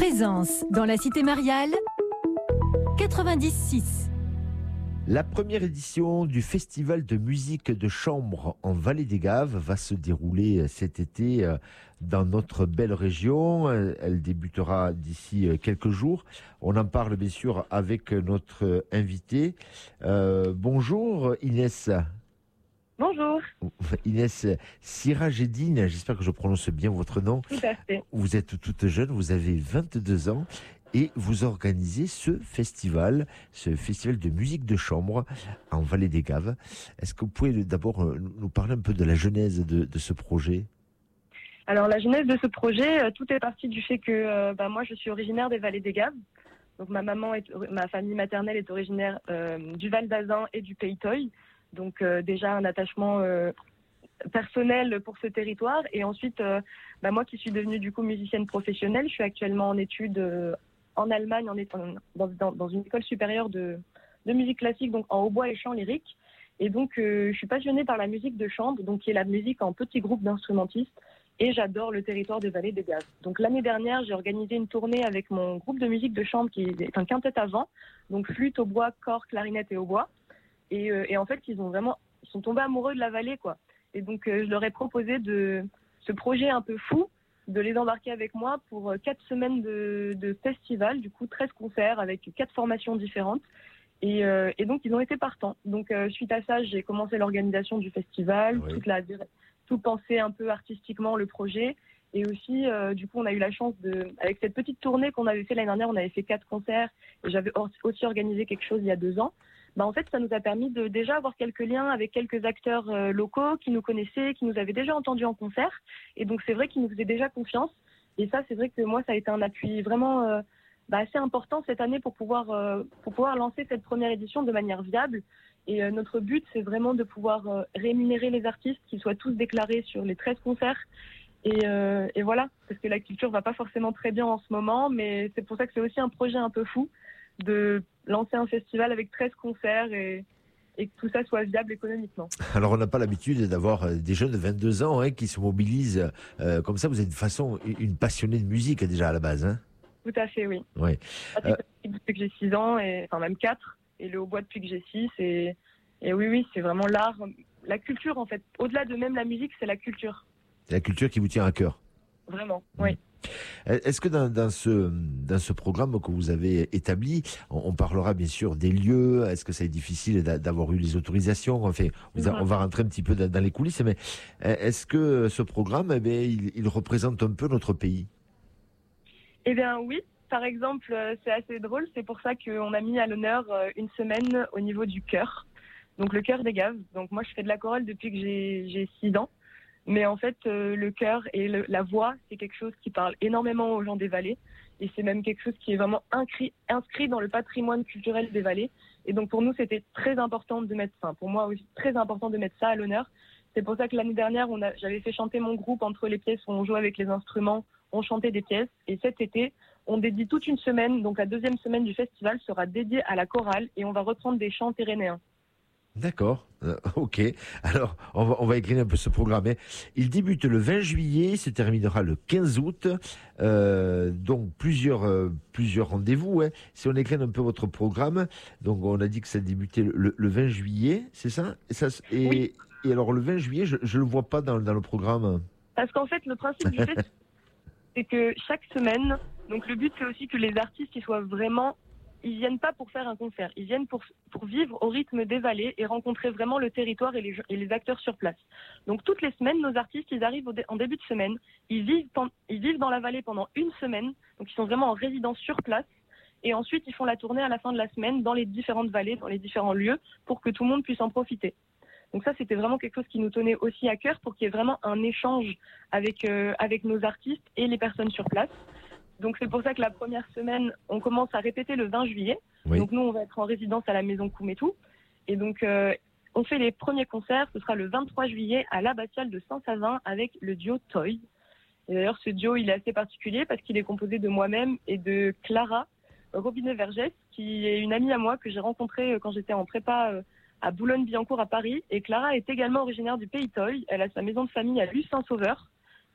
Présence dans la Cité Mariale, 96. La première édition du Festival de musique de chambre en Vallée des Gaves va se dérouler cet été dans notre belle région. Elle débutera d'ici quelques jours. On en parle bien sûr avec notre invité. Bonjour Inès. Bonjour. Inès Sirajédine, j'espère que je prononce bien votre nom. Tout à fait. Vous êtes toute jeune, vous avez 22 ans et vous organisez ce festival de musique de chambre en Vallée des Gaves. Est-ce que vous pouvez d'abord nous parler un peu de la genèse de ce projet ? Alors la genèse de ce projet, tout est parti du fait que moi je suis originaire des Vallées des Gaves. Donc ma famille maternelle est originaire du Val d'Azun et du Pays Toy. Donc déjà un attachement personnel pour ce territoire. Et ensuite, moi qui suis devenue du coup musicienne professionnelle, je suis actuellement en études en Allemagne, dans une école supérieure de musique classique, donc en hautbois et chant lyrique. Et donc je suis passionnée par la musique de chambre, donc qui est la musique en petits groupes d'instrumentistes. Et j'adore le territoire des Vallées des Gaves. Donc l'année dernière, j'ai organisé une tournée avec mon groupe de musique de chambre qui est un quintet à vent, donc flûte, hautbois, cor, clarinette et hautbois. Et en fait, ils sont tombés amoureux de la vallée, quoi. Et donc, je leur ai proposé de ce projet un peu fou, de les embarquer avec moi pour 4 semaines de festival, du coup 13 concerts avec 4 formations différentes. Et donc, ils ont été partants. Donc, suite à ça, j'ai commencé l'organisation du festival, oui. Tout penser un peu artistiquement le projet. Et aussi, du coup, on a eu la chance avec cette petite tournée qu'on avait fait l'année dernière, on avait fait 4 concerts. Et j'avais aussi organisé quelque chose il y a 2 ans. En fait, ça nous a permis de déjà avoir quelques liens avec quelques acteurs locaux qui nous connaissaient, qui nous avaient déjà entendus en concert. Et donc, c'est vrai qu'ils nous faisaient déjà confiance. Et ça, c'est vrai que moi, ça a été un appui vraiment assez important cette année pour pouvoir lancer cette première édition de manière viable. Et notre but, c'est vraiment de pouvoir rémunérer les artistes, qu'ils soient tous déclarés sur les 13 concerts. Et voilà, parce que la culture va pas forcément très bien en ce moment, mais c'est pour ça que c'est aussi un projet un peu fou de lancer un festival avec 13 concerts et que tout ça soit viable économiquement. Alors, on n'a pas l'habitude d'avoir des jeunes de 22 ans qui se mobilisent comme ça. Vous êtes une passionnée de musique déjà à la base. Hein ? Tout à fait, oui. Ouais. Depuis que j'ai 6 ans, enfin même 4, et le hautbois depuis que j'ai 6. Et oui, c'est vraiment l'art, la culture en fait. Au-delà de même la musique, c'est la culture. C'est la culture qui vous tient à cœur. Vraiment, oui. Est-ce que dans ce programme que vous avez établi, on parlera bien sûr des lieux, est-ce que ça est difficile d'avoir eu les autorisations ? Enfin, on va rentrer un petit peu dans les coulisses, mais est-ce que ce programme, il représente un peu notre pays ? Eh bien oui, par exemple, c'est assez drôle, c'est pour ça qu'on a mis à l'honneur une semaine au niveau du chœur, donc le chœur des Gaves. Donc moi je fais de la chorale depuis que j'ai 6 ans. Mais en fait, le chœur et la voix, c'est quelque chose qui parle énormément aux gens des vallées. Et c'est même quelque chose qui est vraiment inscrit dans le patrimoine culturel des vallées. Et donc pour nous, c'était très important pour moi aussi, très important de mettre ça à l'honneur. C'est pour ça que l'année dernière, j'avais fait chanter mon groupe entre les pièces où on jouait avec les instruments, on chantait des pièces. Et cet été, on dédie toute une semaine, donc la 2e semaine du festival sera dédiée à la chorale et on va reprendre des chants pyrénéens. D'accord, ok. Alors, on va écrire un peu ce programme. Il débute le 20 juillet, se terminera le 15 août. Donc, plusieurs rendez-vous. Si on écrit un peu votre programme, donc on a dit que ça débutait le 20 juillet, c'est ça ? Oui. Et alors, le 20 juillet, je ne le vois pas dans le programme. Parce qu'en fait, le principe du festival, c'est que chaque semaine, donc le but, c'est aussi que les artistes ils viennent pas pour faire un concert, ils viennent pour vivre au rythme des vallées et rencontrer vraiment le territoire et les acteurs sur place. Donc toutes les semaines, nos artistes, ils arrivent en début de semaine, ils vivent dans la vallée pendant une semaine, donc ils sont vraiment en résidence sur place, et ensuite ils font la tournée à la fin de la semaine dans les différentes vallées, dans les différents lieux, pour que tout le monde puisse en profiter. Donc ça, c'était vraiment quelque chose qui nous tenait aussi à cœur, pour qu'il y ait vraiment un échange avec nos artistes et les personnes sur place. Donc c'est pour ça que la première semaine, on commence à répéter le 20 juillet. Oui. Donc nous, on va être en résidence à la Maison Coumétou. Et donc, on fait les premiers concerts. Ce sera le 23 juillet à l'Abbatiale de Saint-Savin avec le duo Toy. Et d'ailleurs, ce duo, il est assez particulier parce qu'il est composé de moi-même et de Clara Robinet-Vergès, qui est une amie à moi que j'ai rencontrée quand j'étais en prépa à Boulogne-Billancourt à Paris. Et Clara est également originaire du Pays Toy. Elle a sa maison de famille à Luce-Saint-Sauveur.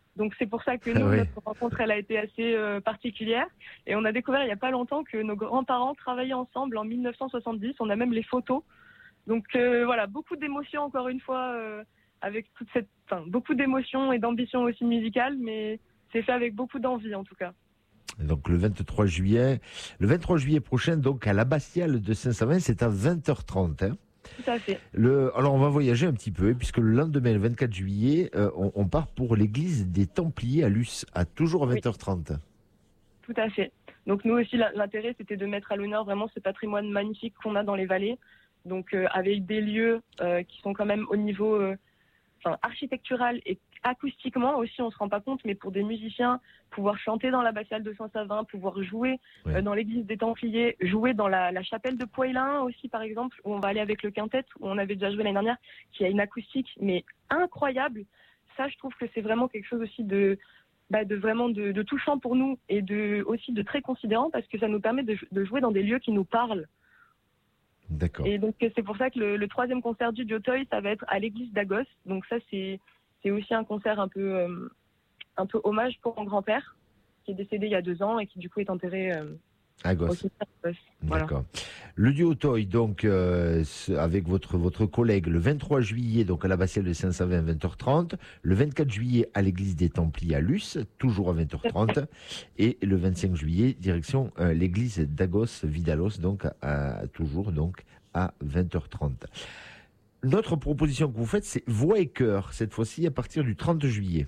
Donc c'est pour ça que nous, Ouais. notre rencontre, elle a été assez particulière. Et on a découvert il n'y a pas longtemps que nos grands-parents travaillaient ensemble en 1970. On a même les photos. Donc voilà, beaucoup d'émotions encore une fois, avec beaucoup d'émotions et d'ambition aussi musicale, mais c'est fait avec beaucoup d'envie en tout cas. Donc le 23 juillet, prochain, donc à l'abbatiale de Saint-Savin, c'est à 20h30. Hein. Tout à fait. Alors on va voyager un petit peu, puisque le lendemain, le 24 juillet, on part pour l'église des Templiers à Luce, à toujours à 20h30. Tout à fait. Donc nous aussi, l'intérêt, c'était de mettre à l'honneur vraiment ce patrimoine magnifique qu'on a dans les vallées. Donc avec des lieux qui sont quand même au niveau architectural et acoustiquement aussi, on ne se rend pas compte, mais pour des musiciens, pouvoir chanter dans l'abbatiale de Saint-Savin, pouvoir jouer dans l'église des Templiers, jouer dans la chapelle de Poëlin aussi par exemple, où on va aller avec le quintet, où on avait déjà joué l'année dernière, qui a une acoustique mais incroyable. Ça, je trouve que c'est vraiment quelque chose aussi de vraiment de touchant pour nous et aussi de très considérant, parce que ça nous permet de jouer dans des lieux qui nous parlent. D'accord. Et donc c'est pour ça que le troisième concert du Diotoy, ça va être à l'église d'Agos. Donc ça c'est aussi un concert un peu hommage pour mon grand-père, qui est décédé il y a 2 ans et qui du coup est enterré À Gosse. au cimetière d'Agos. Voilà. D'accord. Le Diotoy, donc, avec votre collègue, le 23 juillet, donc à l'abbatiale de Saint-Savin, 20h30. Le 24 juillet, à l'église des Templiers à Luce, toujours à 20h30. Et le 25 juillet, direction l'église d'Agos Vidalos, donc, toujours donc, à 20h30. Notre proposition que vous faites, c'est voix et chœur, cette fois-ci, à partir du 30 juillet.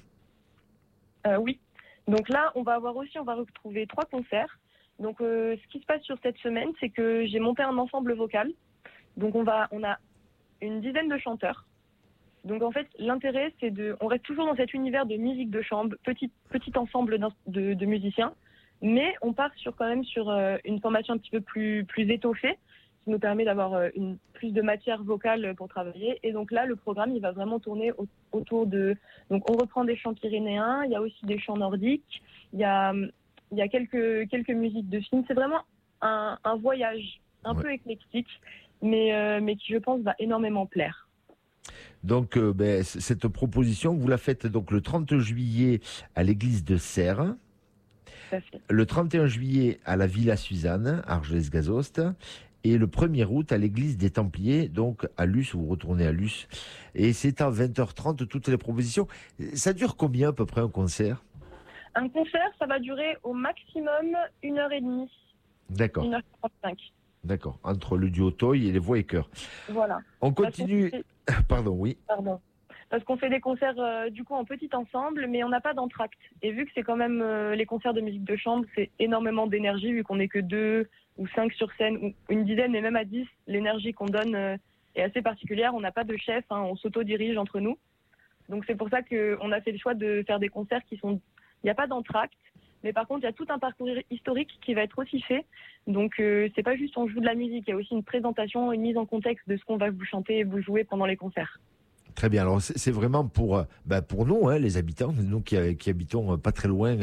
Oui. Donc là, on va retrouver 3 concerts. Donc, ce qui se passe sur cette semaine, c'est que j'ai monté un ensemble vocal. Donc, on a une dizaine de chanteurs. Donc, en fait, l'intérêt, on reste toujours dans cet univers de musique de chambre, petit ensemble de musiciens, mais on part quand même sur une formation un petit peu plus étoffée, qui nous permet d'avoir plus de matière vocale pour travailler. Et donc là, le programme, il va vraiment tourner autour de... Donc, on reprend des chants pyrénéens, il y a aussi des chants nordiques, il y a quelques musiques de films. C'est vraiment un voyage un peu éclectique, mais qui, je pense, va énormément plaire. Donc, cette proposition, vous la faites donc le 30 juillet à l'église de Serres, le 31 juillet à la Villa Suzanne, Argelès-Gazost, et le 1er août à l'église des Templiers, donc à Luce, vous retournez à Luce. Et c'est à 20h30, toutes les propositions. Ça dure combien à peu près un concert ? Un concert, ça va durer au maximum 1h30. D'accord. 1h45. D'accord. Entre le Diotoy et les voix et chœurs. Voilà. On continue. Pardon, oui. Pardon. Parce qu'on fait des concerts du coup en petit ensemble, mais on n'a pas d'entracte. Et vu que c'est quand même les concerts de musique de chambre, c'est énormément d'énergie, vu qu'on n'est que 2 ou 5 sur scène, ou une dizaine, et même à 10, l'énergie qu'on donne est assez particulière. On n'a pas de chef, on s'auto-dirige entre nous. Donc c'est pour ça qu'on a fait le choix de faire des concerts il n'y a pas d'entracte, mais par contre, il y a tout un parcours historique qui va être aussi fait. Donc, c'est pas juste on joue de la musique, il y a aussi une présentation, une mise en contexte de ce qu'on va vous chanter et vous jouer pendant les concerts. Très bien. Alors, c'est vraiment pour nous, les habitants, nous qui habitons pas très loin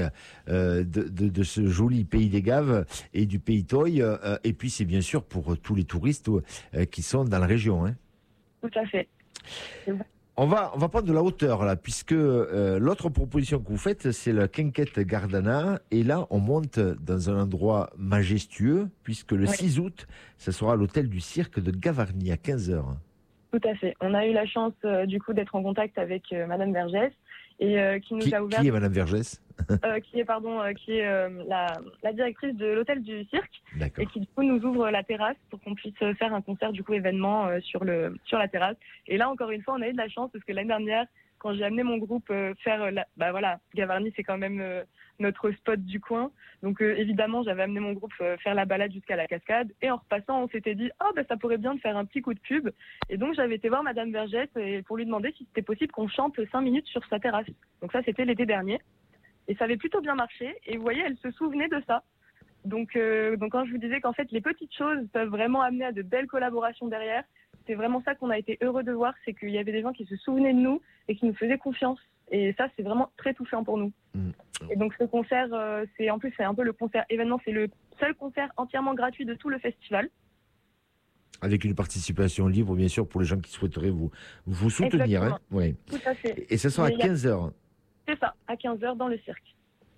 de ce joli pays des Gaves et du pays Toy. Et puis, c'est bien sûr pour tous les touristes qui sont dans la région. Hein. Tout à fait. On va prendre de la hauteur là, puisque l'autre proposition que vous faites, c'est la Quinquette Gardana. Et là, on monte dans un endroit majestueux, puisque le 6 août, ça sera à l'hôtel du cirque de Gavarnie à 15h. Tout à fait. On a eu la chance du coup d'être en contact avec Madame Vergès et qui nous a ouvert. Qui est Madame Vergès qui est la directrice de l'hôtel du cirque. D'accord. Et qui du coup nous ouvre la terrasse pour qu'on puisse faire un concert du coup événement sur la terrasse. Et là encore une fois, on a eu de la chance parce que l'année dernière, quand j'ai amené mon groupe Gavarnie, c'est quand même notre spot du coin. Donc évidemment, j'avais amené mon groupe faire la balade jusqu'à la cascade. Et en repassant, on s'était dit ça pourrait bien de faire un petit coup de pub. Et donc j'avais été voir Madame Vergès pour lui demander si c'était possible qu'on chante 5 minutes sur sa terrasse. Donc ça, c'était l'été dernier. Et ça avait plutôt bien marché. Et vous voyez, elle se souvenait de ça. Donc quand je vous disais qu'en fait, les petites choses peuvent vraiment amener à de belles collaborations derrière, c'est vraiment ça qu'on a été heureux de voir, c'est qu'il y avait des gens qui se souvenaient de nous et qui nous faisaient confiance. Et ça, c'est vraiment très touchant pour nous. Et donc ce concert, c'est un peu le concert événement, c'est le seul concert entièrement gratuit de tout le festival. Avec une participation libre, bien sûr, pour les gens qui souhaiteraient vous soutenir. Hein. Oui. Tout à fait. Et ce sera à 15h. C'est ça, à 15h dans le cirque.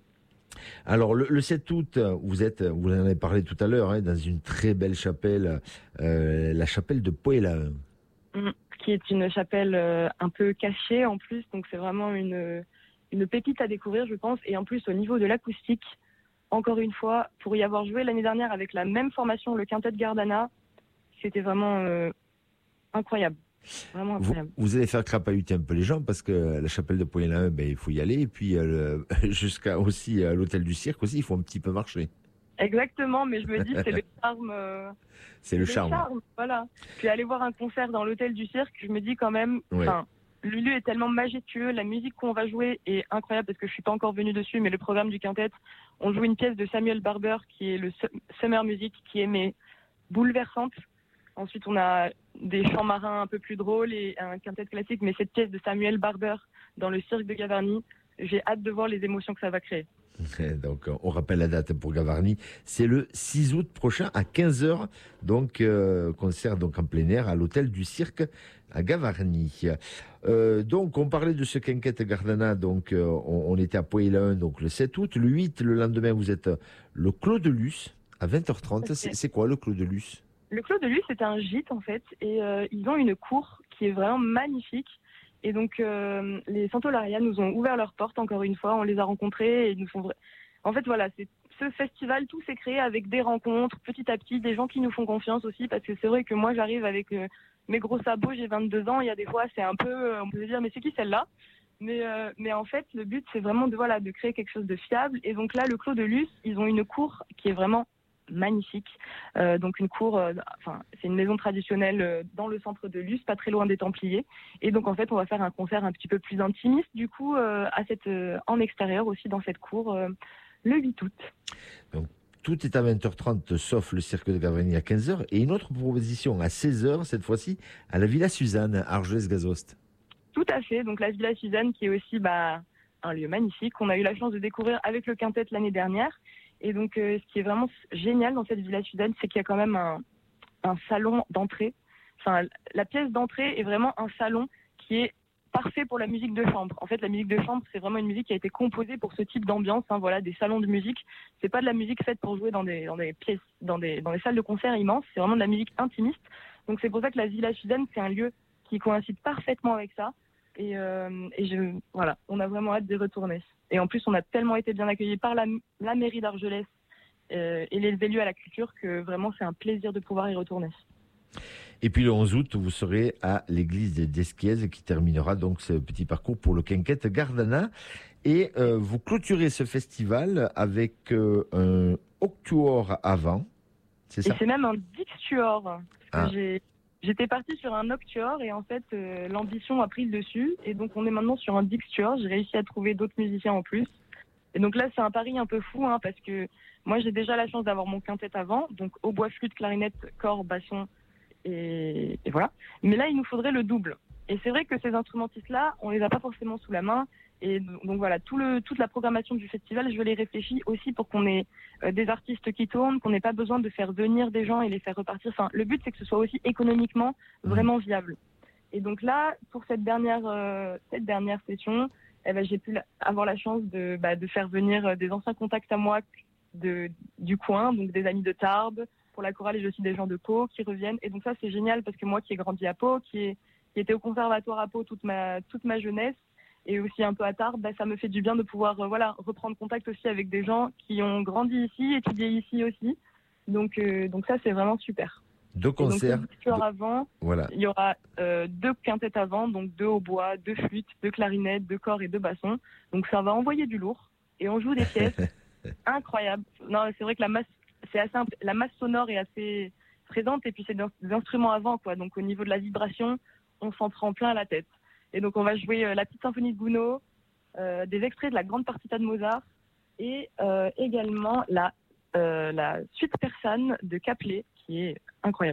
Alors, le 7 août, vous en avez parlé tout à l'heure, dans une très belle chapelle, la chapelle de Poëlain. Qui est une chapelle un peu cachée en plus, donc c'est vraiment une pépite à découvrir, je pense. Et en plus, au niveau de l'acoustique, encore une fois, pour y avoir joué l'année dernière avec la même formation, le quintet Gardana, c'était vraiment incroyable. Vraiment incroyable. Vous allez faire crapahuter un peu les gens parce que la chapelle de Poëlain, il faut y aller. Et puis, jusqu'à aussi à l'hôtel du cirque aussi, il faut un petit peu marcher. Exactement, mais je me dis, c'est le charme. C'est le charme. Voilà. Puis aller voir un concert dans l'hôtel du cirque, je me dis quand même, le lieu est tellement majestueux, la musique qu'on va jouer est incroyable parce que je suis pas encore venue dessus, mais le programme du quintet, on joue une pièce de Samuel Barber qui est le Summer Music, qui est bouleversante. Ensuite, on a des chants marins un peu plus drôles et un quintet classique, mais cette pièce de Samuel Barber dans le cirque de Gavarnie, j'ai hâte de voir les émotions que ça va créer. Donc, on rappelle la date pour Gavarnie. C'est le 6 août prochain à 15h. Donc, concert donc en plein air à l'hôtel du cirque à Gavarnie. Donc, on parlait de ce quinquet Gardana. Donc, on était à Poëlain donc le 7 août. Le 8, le lendemain, vous êtes le Clos de Luce à 20h30. Okay. C'est quoi le Clos de Luce? Le Clos de Luce, c'est un gîte en fait. Et ils ont une cour qui est vraiment magnifique. Et donc, les Santolaria nous ont ouvert leurs portes, encore une fois. On les a rencontrés et nous font... En fait, voilà, ce festival, tout s'est créé avec des rencontres, petit à petit, des gens qui nous font confiance aussi, parce que c'est vrai que moi, j'arrive avec mes gros sabots, j'ai 22 ans, il y a des fois, c'est un peu... on peut se dire, mais c'est qui celle-là ? Mais en fait, le but, c'est vraiment de créer quelque chose de fiable. Et donc là, le Clos de Luce, ils ont une cour qui est vraiment magnifique. Donc une cour, c'est une maison traditionnelle dans le centre de Luce, pas très loin des Templiers. Et donc en fait, on va faire un concert un petit peu plus intimiste, du coup, en extérieur aussi dans cette cour, le 8 août. Donc tout est à 20h30, sauf le cirque de Gavarnie à 15h. Et une autre proposition à 16h, cette fois-ci, à la Villa Suzanne, à Argelès-Gazost. Tout à fait. Donc la Villa Suzanne, qui est aussi un lieu magnifique, qu'on a eu la chance de découvrir avec le quintet l'année dernière. Et donc, ce qui est vraiment génial dans cette Villa Suzanne, c'est qu'il y a quand même un salon d'entrée. Enfin, la pièce d'entrée est vraiment un salon qui est parfait pour la musique de chambre. En fait, la musique de chambre, c'est vraiment une musique qui a été composée pour ce type d'ambiance. Voilà, des salons de musique. C'est pas de la musique faite pour jouer dans des pièces, dans des salles de concert immenses. C'est vraiment de la musique intimiste. Donc, c'est pour ça que la Villa Suzanne, c'est un lieu qui coïncide parfaitement avec ça. Et on a vraiment hâte d'y retourner. Et en plus, on a tellement été bien accueillis par la mairie d'Argelès et les élus à la culture que vraiment, c'est un plaisir de pouvoir y retourner. Et puis le 11 août, vous serez à l'église d'Esquiez qui terminera donc ce petit parcours pour le quinquet Gardana. Et vous clôturez ce festival avec un octuor avant, c'est ça? Et c'est même un dixtuor. J'étais partie sur un octuor et en fait, l'ambition a pris le dessus. Et donc, on est maintenant sur un dixtuor. J'ai réussi à trouver d'autres musiciens en plus. Et donc là, c'est un pari un peu fou parce que moi, j'ai déjà la chance d'avoir mon quintet avant. Donc, hautbois, flûte, clarinette, cor, basson et voilà. Mais là, il nous faudrait le double. Et c'est vrai que ces instrumentistes-là, on les a pas forcément sous la main. Et donc voilà, toute la programmation du festival, je l'ai réfléchi aussi pour qu'on ait des artistes qui tournent, qu'on n'ait pas besoin de faire venir des gens et les faire repartir. Enfin, le but, c'est que ce soit aussi économiquement vraiment viable. Et donc là, pour cette dernière session, j'ai pu avoir la chance de faire venir des anciens contacts à moi du coin, donc des amis de Tarbes, pour la chorale et aussi des gens de Pau qui reviennent. Et donc ça, c'est génial parce que moi qui ai grandi à Pau, qui était au conservatoire à Pau toute ma jeunesse, et aussi un peu à Tarbes, ça me fait du bien de pouvoir reprendre contact aussi avec des gens qui ont grandi ici, étudié ici aussi. Donc ça, c'est vraiment super. Deux concerts. Avant, voilà. Il y aura 2 quintettes avant, donc 2 hautbois, 2 flûtes, 2 clarinettes, 2 corps et 2 bassons. Donc ça va envoyer du lourd et on joue des pièces incroyables. Non, c'est vrai que la masse sonore est assez présente et puis c'est des instruments avant quoi. Donc au niveau de la vibration, on s'en prend plein la tête. Et donc on va jouer la petite symphonie de Gounod, des extraits de la grande partita de Mozart et également la suite persane de Caplet qui est incroyable.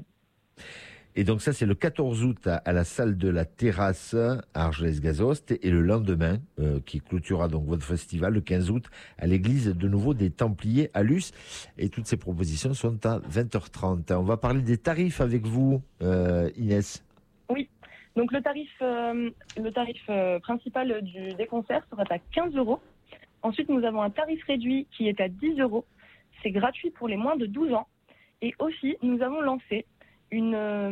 Et donc ça, c'est le 14 août à la salle de la Terrasse à Argelès-Gazost et le lendemain, qui clôturera donc votre festival, le 15 août, à l'église de nouveau des Templiers à Luce. Et toutes ces propositions sont à 20h30. On va parler des tarifs avec vous, Inès. Oui. Donc le tarif principal des concerts sera à 15 euros. Ensuite, nous avons un tarif réduit qui est à 10 euros. C'est gratuit pour les moins de 12 ans. Et aussi, nous avons lancé une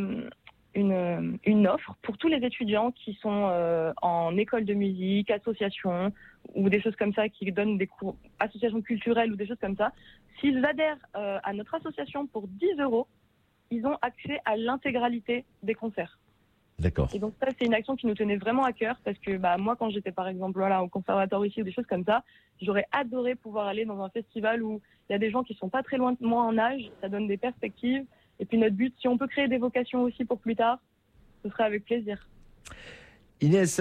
offre pour tous les étudiants qui sont en école de musique, association ou des choses comme ça, qui donnent des cours, associations culturelles ou des choses comme ça. S'ils adhèrent à notre association pour 10 euros, ils ont accès à l'intégralité des concerts. D'accord. Et donc ça, c'est une action qui nous tenait vraiment à cœur parce que moi, quand j'étais par exemple au conservatoire ici ou des choses comme ça, j'aurais adoré pouvoir aller dans un festival où il y a des gens qui sont pas très loin de moi en âge, ça donne des perspectives. Et puis notre but, si on peut créer des vocations aussi pour plus tard, ce serait avec plaisir. Inès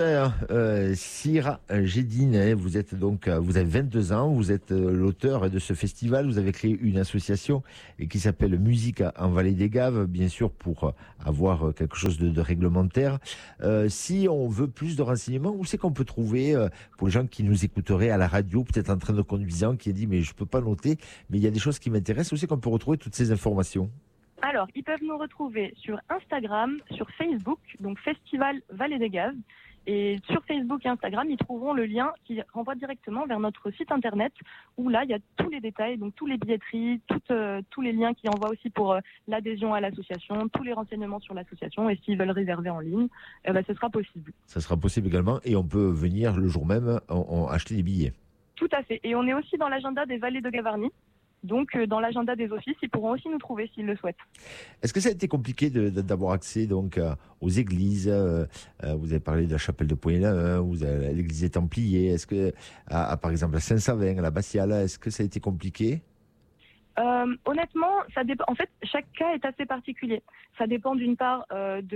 Sirajedine, vous avez 22 ans, vous êtes l'auteur de ce festival, vous avez créé une association qui s'appelle Musique en Vallée des Gaves, bien sûr pour avoir quelque chose de réglementaire. Si on veut plus de renseignements, où c'est qu'on peut trouver pour les gens qui nous écouteraient à la radio, peut-être en train de conduisant, qui a dit mais je peux pas noter, mais il y a des choses qui m'intéressent, où c'est qu'on peut retrouver toutes ces informations? Alors, ils peuvent nous retrouver sur Instagram, sur Facebook, donc Festival Vallée des Gaves. Et sur Facebook et Instagram, ils trouveront le lien qui renvoie directement vers notre site internet où là, il y a tous les détails, donc tous les billetteries, tous les liens qui envoient aussi pour l'adhésion à l'association, tous les renseignements sur l'association. Et s'ils veulent réserver en ligne, ce sera possible. Ça sera possible également et on peut venir le jour même acheter des billets. Tout à fait. Et on est aussi dans l'agenda des Vallées de Gavarnie. Donc, dans l'agenda des offices, ils pourront aussi nous trouver s'ils le souhaitent. Est-ce que ça a été compliqué d'avoir accès donc aux églises? Vous avez parlé de la chapelle de Poyen-l'Ain, l'église des Templiers. Est-ce que, par exemple, à Saint-Savin, à la Bastiale, est-ce que ça a été compliqué? Honnêtement, ça dépend. En fait, chaque cas est assez particulier. Ça dépend d'une part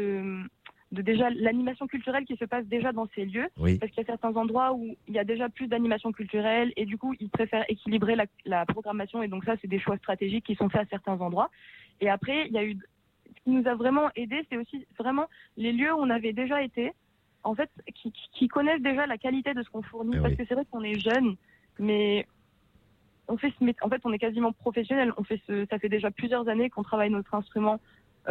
de déjà l'animation culturelle qui se passe déjà dans ces lieux, oui. Parce qu'il y a certains endroits où il y a déjà plus d'animation culturelle et du coup ils préfèrent équilibrer la programmation et donc ça c'est des choix stratégiques qui sont faits à certains endroits. Et après il y a eu ce qui nous a vraiment aidé, c'est aussi vraiment les lieux où on avait déjà été, en fait qui connaissent déjà la qualité de ce qu'on fournit, parce que c'est vrai qu'on est jeunes, mais on fait en fait on est quasiment professionnels, ça fait déjà plusieurs années qu'on travaille notre instrument.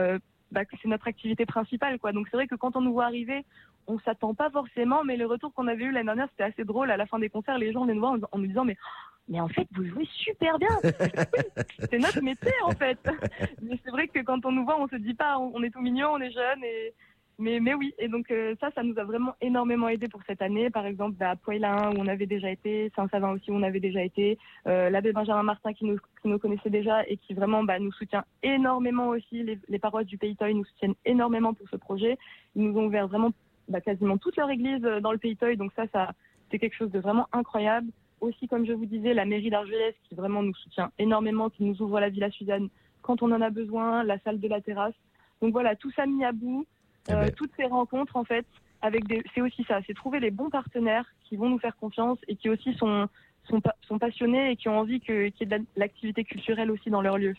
Que c'est notre activité principale, quoi. Donc c'est vrai que quand on nous voit arriver, on s'attend pas forcément, mais le retour qu'on avait eu l'année dernière, c'était assez drôle. À la fin des concerts, les gens venaient nous voir en nous disant mais en fait, vous jouez super bien. C'est notre métier, en fait. Mais c'est vrai que quand on nous voit, on se dit pas, on est tout mignon, on est jeune, mais oui. Et donc ça nous a vraiment énormément aidé pour cette année. Par exemple, à Poyen-l'Ain, où on avait déjà été, Saint-Savin aussi, où on avait déjà été, l'abbé Benjamin Martin qui nous connaissait déjà et qui vraiment nous soutient énormément aussi. Les paroisses du Pays Toy nous soutiennent énormément pour ce projet. Ils nous ont ouvert vraiment quasiment toute leur église dans le Pays Toy. Donc ça c'est quelque chose de vraiment incroyable. Aussi, comme je vous disais, la mairie d'Argelès qui vraiment nous soutient énormément, qui nous ouvre la Villa Suzanne quand on en a besoin, la salle de la terrasse. Donc voilà, tout ça mis à bout. Toutes ces rencontres, en fait, c'est aussi ça, c'est trouver les bons partenaires qui vont nous faire confiance et qui aussi sont passionnés et qui ont envie qu'il y ait de l'activité culturelle aussi dans leur lieu.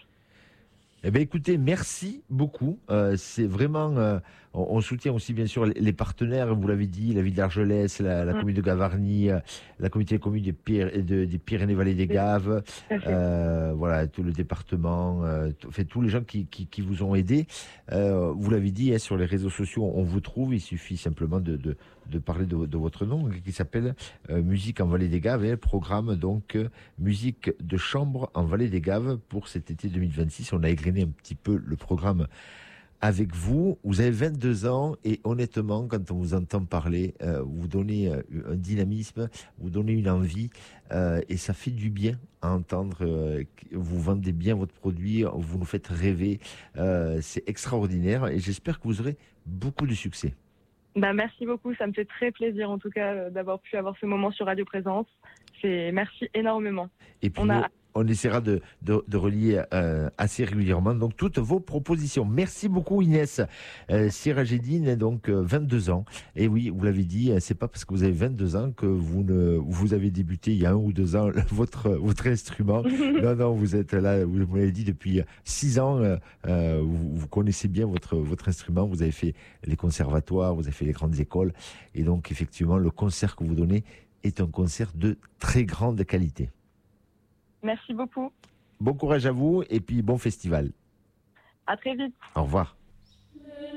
Eh bien, écoutez, merci beaucoup. C'est vraiment, on soutient aussi bien sûr les partenaires. Vous l'avez dit, la ville d'Argelès, la commune de Gavarnie, la communauté de communes des Pyrénées-Vallées des Gaves, voilà, tout le département, tous les gens qui vous ont aidé. Vous l'avez dit, sur les réseaux sociaux, on vous trouve. Il suffit simplement de parler de votre nom, qui s'appelle Musique en Vallée des Gaves, programme donc musique de chambre en Vallée des Gaves pour cet été 2026. On a égrené un petit peu le programme avec vous. Vous avez 22 ans et honnêtement, quand on vous entend parler, vous donnez un dynamisme, vous donnez une envie et ça fait du bien à entendre. Vous vendez bien votre produit, vous nous faites rêver. C'est extraordinaire et j'espère que vous aurez beaucoup de succès. Merci beaucoup, ça me fait très plaisir en tout cas d'avoir pu avoir ce moment sur Radio Présence. Merci énormément. Et puis on essaiera de relier assez régulièrement donc toutes vos propositions. Merci beaucoup Inès Sirajedine, donc 22 ans. Et oui, vous l'avez dit, c'est pas parce que vous avez 22 ans que vous avez débuté il y a 1 ou 2 ans votre instrument. Non, vous êtes là, vous l'avez dit, depuis 6 ans. Vous connaissez bien votre instrument. Vous avez fait les conservatoires, vous avez fait les grandes écoles. Et donc effectivement, le concert que vous donnez est un concert de très grande qualité. Merci beaucoup. Bon courage à vous et puis bon festival. À très vite. Au revoir.